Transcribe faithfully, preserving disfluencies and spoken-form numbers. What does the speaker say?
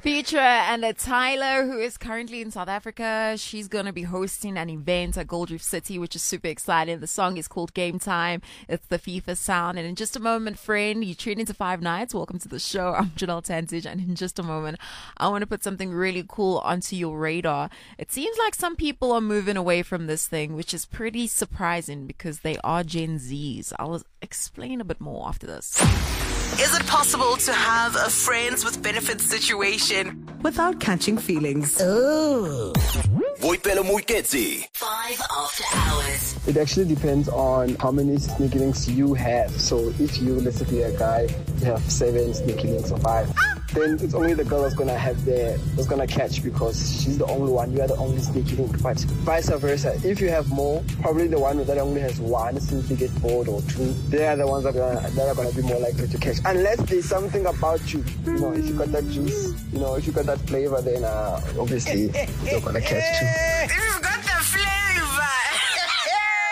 Future and uh, Tyler, who is currently in South Africa. She's going to be hosting an event at Gold Reef City, which is super exciting. The song is called Game Time. It's the FIFA sound. And in just a moment, friend, you tune into Five Nights. Welcome to the show. I'm Janelle Tantich. And in just a moment, I want to put something really cool onto your radar. It seems like some people are moving away from this thing, which is pretty surprising because they are Gen Zs. I'll explain a bit more after this. Is it possible to have a friends with benefits situation without catching feelings? Oh. Five after hours. It actually depends on how many sneaky links you have. So if you, let's say you're a guy, you have seven sneaky links or five, then it's only the girl that's gonna have the that's gonna catch because she's the only one. You are the only sneaky link. But vice versa, if you have more, probably the one that only has one simply get bored or two. They are the ones that are gonna, that are gonna be more likely to catch. Unless there's something about you, you know, if you got that juice, you know, if you got that flavor, then uh, obviously you're gonna catch too.